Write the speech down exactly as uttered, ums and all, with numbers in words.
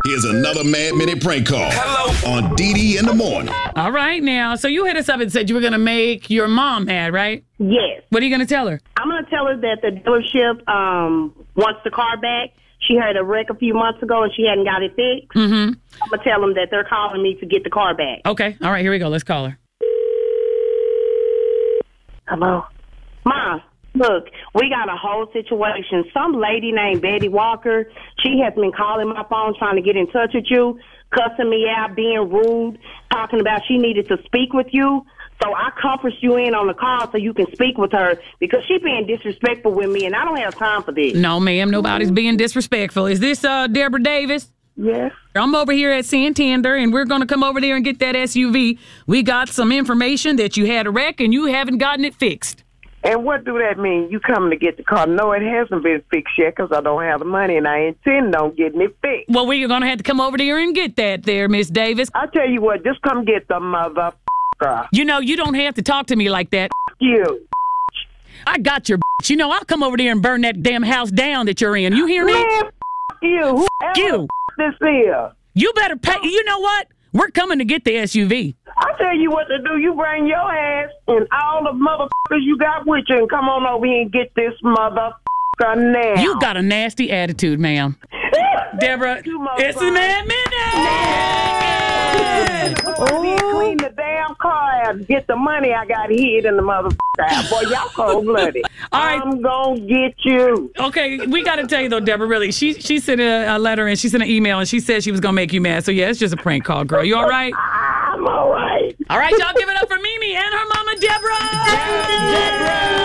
Here's another Mad Minute prank call. Hello. On D D in the morning. All right, now, so you hit us up and said you were going to make your mom mad, right? Yes. What are you going to tell her? I'm going to tell her that the dealership um, wants the car back. She had a wreck a few months ago and she hadn't got it fixed. Mm-hmm. I'm going to tell them that they're calling me to get the car back. Okay. All right, here we go. Let's call her. Hello? Mom, look, we got a whole situation. Some lady named Betty Walker, she has been calling my phone trying to get in touch with you, cussing me out, being rude, talking about she needed to speak with you. So I conferenced you in on the call so you can speak with her because she's being disrespectful with me, and I don't have time for this. No, ma'am, nobody's being disrespectful. Is this uh, Deborah Davis? Yes. I'm over here at Santander, and we're going to come over there and get that S U V. We got some information that you had a wreck, and you haven't gotten it fixed. And what do that mean? You coming to get the car? No, it hasn't been fixed yet because I don't have the money, and I intend on getting it fixed. Well, we're going to have to come over there and get that there, Miss Davis. I tell you what, just come get the motherfucker. You know, you don't have to talk to me like that. You. I got your bitch. You know, I'll come over there and burn that damn house down that you're in. You hear me? Man, f- you. Whoever you. This is. You better pay. You know what? We're coming to get the S U V. I tell you what to do. You bring your ass and all the motherfuckers you got with you and come on over here and get this motherfucker now. You got a nasty attitude, ma'am. Deborah, it's the Mad Minute! Oh. Clean the damn car out. Get the money I got hid in the motherfucker out. Boy, y'all cold-blooded. All right. I'm gonna get you. Okay, we got to tell you, though, Deborah, really, she she sent a, a letter and she sent an email and she said she was going to make you mad. So, yeah, it's just a prank call, girl. You all right? I'm all right. All right, y'all give it up for Mimi and her mama, Deborah! Deborah!